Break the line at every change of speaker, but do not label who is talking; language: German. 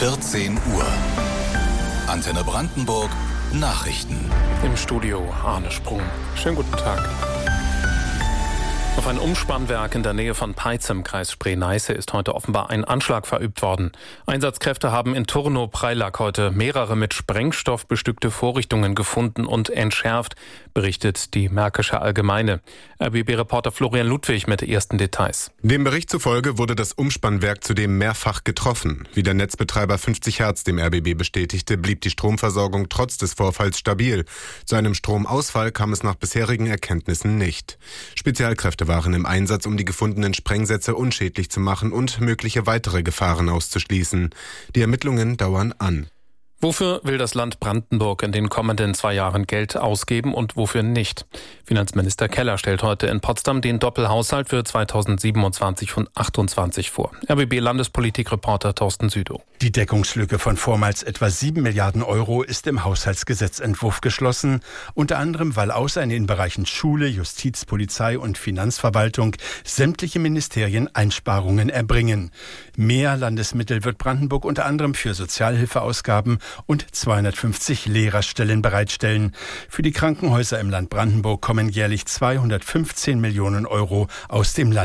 14 Uhr. Antenne Brandenburg Nachrichten.
Im Studio Arne Sprung. Schönen guten Tag. Auf ein Umspannwerk in der Nähe von Peitz im Kreis Spree-Neiße ist heute offenbar ein Anschlag verübt worden. Einsatzkräfte haben in Turnow-Preilack heute mehrere mit Sprengstoff bestückte Vorrichtungen gefunden und entschärft, berichtet die Märkische Allgemeine. RBB-Reporter Florian Ludwig mit ersten Details.
Dem Bericht zufolge wurde das Umspannwerk zudem mehrfach getroffen. Wie der Netzbetreiber 50 Hertz dem RBB bestätigte, blieb die Stromversorgung trotz des Vorfalls stabil. Zu einem Stromausfall kam es nach bisherigen Erkenntnissen nicht. Spezialkräfte waren im Einsatz, um die gefundenen Sprengsätze unschädlich zu machen und mögliche weitere Gefahren auszuschließen. Die Ermittlungen dauern an.
Wofür will das Land Brandenburg in den kommenden 2 Jahren Geld ausgeben und wofür nicht? Finanzminister Keller stellt heute in Potsdam den Doppelhaushalt für 2027 und 2028 vor. RBB-Landespolitikreporter Thorsten Südow.
Die Deckungslücke von vormals etwa 7 Milliarden Euro ist im Haushaltsgesetzentwurf geschlossen. Unter anderem, weil außer in den Bereichen Schule, Justiz, Polizei und Finanzverwaltung sämtliche Ministerien Einsparungen erbringen. Mehr Landesmittel wird Brandenburg unter anderem für Sozialhilfeausgaben und 250 Lehrerstellen bereitstellen. Für die Krankenhäuser im Land Brandenburg kommen jährlich 215 Millionen Euro aus dem Land.